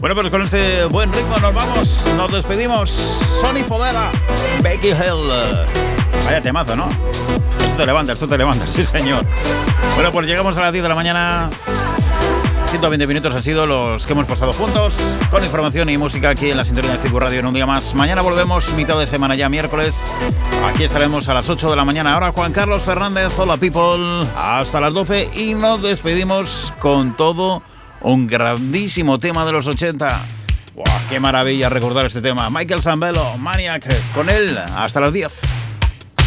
Bueno, pues con este buen ritmo nos vamos, nos despedimos. Sonny Fodera, Becky Hill. Vaya temazo, ¿no? Esto te levanta, sí señor. Bueno, pues llegamos a las 10 de la mañana. 120 minutos han sido los que hemos pasado juntos, con información y música aquí en la sintonía de Figu Radio en un día más. Mañana volvemos, mitad de semana ya, miércoles. Aquí estaremos a las 8 de la mañana. Ahora Juan Carlos Fernández, Hola People, hasta las 12 y nos despedimos con todo un grandísimo tema de los 80. ¡Wow! ¡Qué maravilla recordar este tema! Michael Sambello, Maniac, con él hasta las 10.